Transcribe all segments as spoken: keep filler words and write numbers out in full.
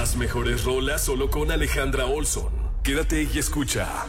Las mejores rolas solo con Alejandra Olson. Quédate y escucha.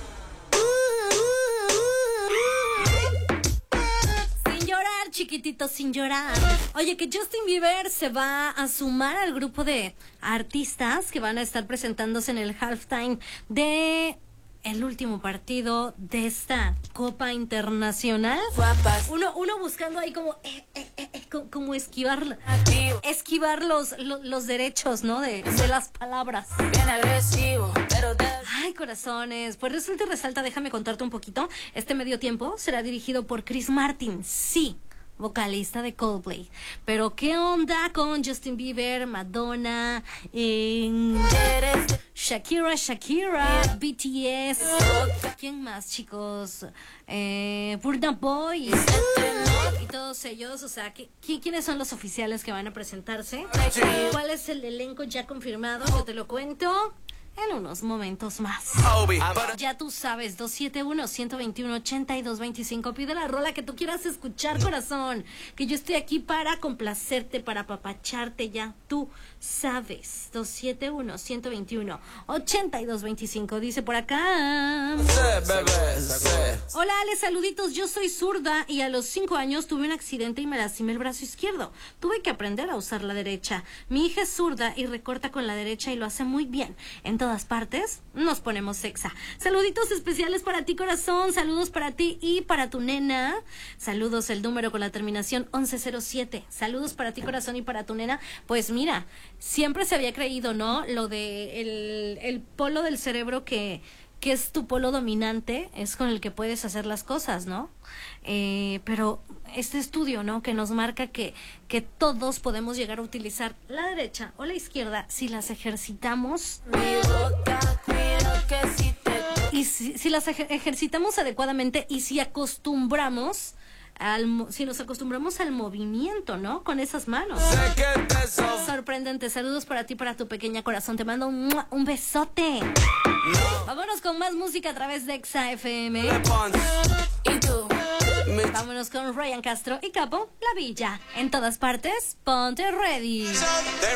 Sin llorar, chiquitito, sin llorar. Oye, que Justin Bieber se va a sumar al grupo de artistas que van a estar presentándose en el halftime de el último partido de esta Copa Internacional. Uno, uno buscando ahí como, eh, eh, eh, eh, como, como esquivar, esquivar los, los, los derechos, ¿no? De, de las palabras. Bien agresivo, pero de... Ay, corazones. Pues resulta y resalta, déjame contarte un poquito. Este medio tiempo será dirigido por Chris Martin. Sí, vocalista de Coldplay. Pero ¿qué onda con Justin Bieber, Madonna, eh, Shakira, Shakira, B T S? ¿Quién más, chicos? Eh, Burna Boy y todos ellos. O sea, ¿qué, ¿quiénes son los oficiales que van a presentarse? ¿Cuál es el elenco ya confirmado? Yo te lo cuento en unos momentos más. Ya tú sabes, dos siete uno, uno dos uno, ocho dos dos cinco. Pide la rola que tú quieras escuchar, corazón. Que yo estoy aquí para complacerte, para apapacharte. Ya tú sabes. dos siete uno, uno dos uno, ocho dos dos cinco. Dice por acá. Hola, Ale, saluditos. Yo soy zurda y a los cinco años tuve un accidente y me lastimé el brazo izquierdo. Tuve que aprender a usar la derecha. Mi hija es zurda y recorta con la derecha y lo hace muy bien. Entonces, todas partes nos ponemos sexa. Saluditos especiales para ti, corazón. Saludos para ti y para tu nena. Saludos, el número con la terminación once cero siete. Saludos para ti, corazón, y para tu nena. Pues mira, siempre se había creído, ¿no? Lo de el, el polo del cerebro que que es tu polo dominante, es con el que puedes hacer las cosas, ¿no? Eh, pero este estudio, ¿no? Que nos marca que, que todos podemos llegar a utilizar la derecha o la izquierda si las ejercitamos. Y si, si las ejer- ejercitamos adecuadamente y si acostumbramos Al, si nos acostumbramos al movimiento, ¿no? Con esas manos. Sorprendente. Saludos para ti, para tu pequeña corazón. Te mando un, un besote. No. Vámonos con más música a través de Exa F M. ¿Y tú? Vámonos con Ryan Castro y Capo, La Villa. En todas partes, ponte ready.